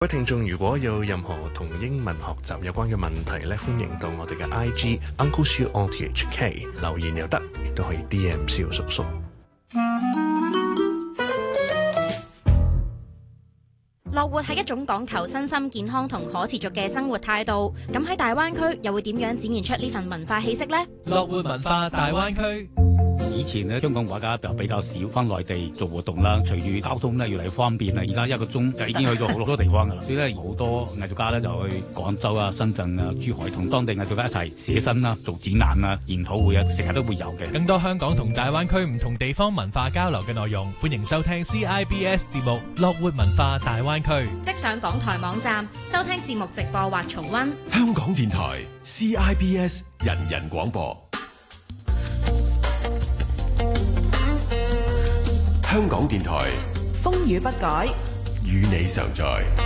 各位聽眾，如果有任何同英文學習有關嘅問題咧，歡迎到我哋嘅 IG Uncle Siu on THK 留言又得，亦都可以 DM 蕭叔叔。 樂活係一種講求身心健康同可持續嘅生活態度，咁喺大灣區又會點樣展現出呢份文化氣息呢？ 樂活文化大灣區。 以前咧，香港畫家就比較少翻內地做活動啦。隨住交通咧越嚟越方便啦，而家1個鐘就已經去到好多地方噶啦。所以咧，好多藝術家咧就去廣州啊、深圳啊、珠海同當地藝術家一齊寫生啦、做展覽啊、研討會啊，成日都會有嘅。 更多香港同大灣區唔同地方文化交流嘅內容，歡迎收聽 CIBS 節目《樂活文化大灣區》。 即上港台網站收聽節目直播或重溫。 香港電台 CIBS 人人廣播。香港電台風雨不改， 與你常在。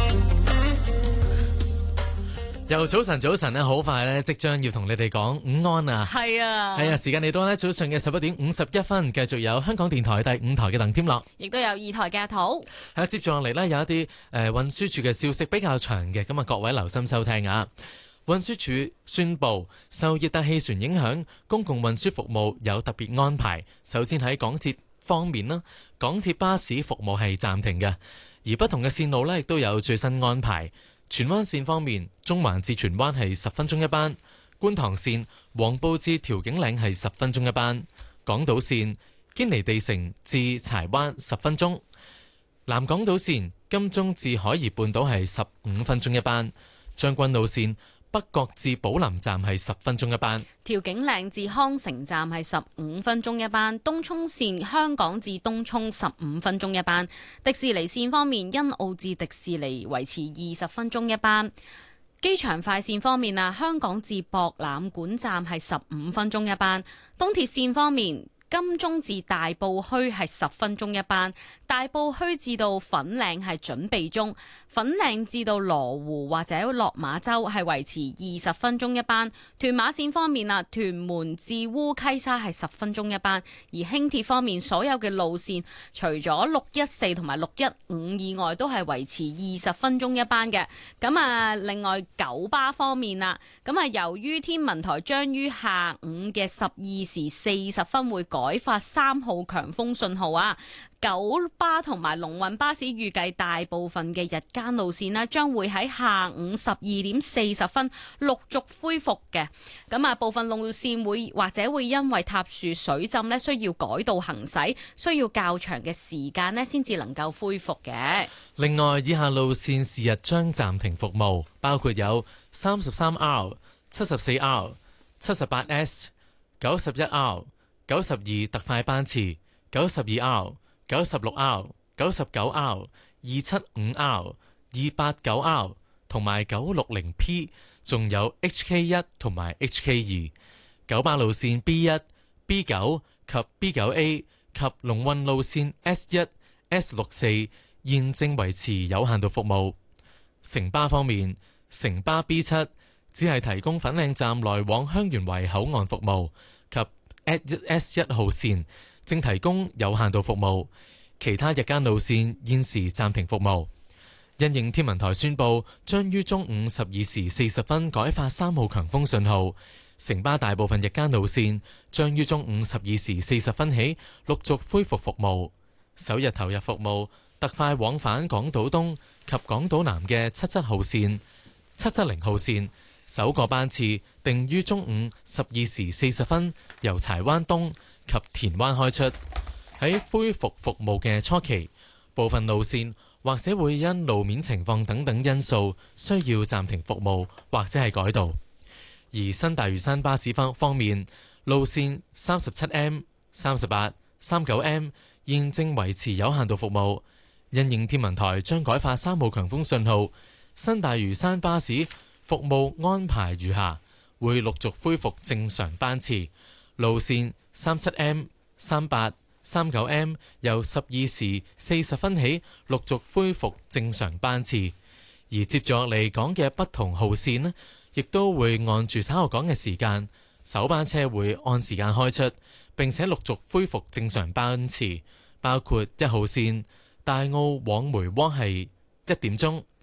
又早晨咧，好快咧，即將要同你哋講午安啊！ 係啊， 時間嚟到咧，早上嘅11點51分，繼續有香港電台第5台嘅鄧添樂， 亦都有2台嘅阿土。 接住落嚟呢，有一啲運輸署嘅消息比較長嘅，咁啊各位留心收聽啊！運輸署宣布，受熱帶氣旋影響，公共運輸服務有特別安排。首先喺港鐵方面啦，港鐵巴士服務係暫停嘅，而不同嘅線路呢亦都有最新安排。荃灣線方面，中環至荃灣係10分鐘一班；觀塘線黃埔至調景嶺係10分鐘一班；港島線堅尼地城至柴灣10分鐘；南港島線金鐘至海怡半島係15分鐘一班；將軍澳線北角至寶林站係10分鐘一班， 調景嶺至康城站係15分鐘一班，東涌線香港至東涌15分鐘一班。迪士尼線方面，欣澳至迪士尼維持20分鐘一班。機場快線方面啊，香港至博覽館站係15分鐘一班。東鐵線方面，金鐘至大埔墟係10分鐘一班，大埔墟至到粉嶺係準備中，粉嶺至到羅湖或者落馬洲係維持20分鐘一班。屯馬線方面啊，屯門至烏溪沙係10分鐘一班。而輕鐵方面，所有嘅路線除咗614同埋615以外，都係維持20分鐘一班嘅。咁啊，另外九巴方面啊，咁啊由於天文台將於下午嘅12時40分會改發3號強風信號啊，九巴同埋龍運巴士預計大部分嘅日間路線呢，將會喺下午12點40分陸續恢復嘅。咁啊，部分路線或者會因為塌樹水浸呢，需要改道行駛，需要較長嘅時間呢先至能夠恢復嘅。 另外，以下路線是日將暫停服務，包括有33R、74R、78S、91R、92特快班次、92R、96R、99R、275R、289R 同埋960P， 仲有 HK1 同埋 HK2。九巴路線 B1、B9 及 B9A 及龍運路線 S1、S64 現正維持有限度服務。城巴方面，城巴 B7 只係提供粉嶺站來往香園圍口岸服務，及 S1 號線正提供有限度服務，其他日間路線現時暫停服務。因應天文台宣布將於中午12時40分改發3號強風信號，城巴大部分日間路線將於中午12時40分起陸續恢復服務。首日投入服務特快往返港島東及港島南嘅77號線、770號線，首個班次定於中午12時40分由柴灣東及田灣開出。喺恢復服務嘅初期，部分路線或者會因路面情況等等因素需要暫停服務或者係改道。而新大嶼山巴士方面，路線 37M、38、39M 現正維持有限度服務。因應天文台將改發3號強風信號，新大嶼山巴士服務安排如下：會陸續恢復正常班次，路線 37M、38、39M 由12時40分起陸續恢復正常班次，而接住落嚟講嘅不同號線呢，亦都會按住稍後講嘅時間，首班車會按時間開出，並且陸續恢復正常班次，包括1號線大澳往梅窩係1點鐘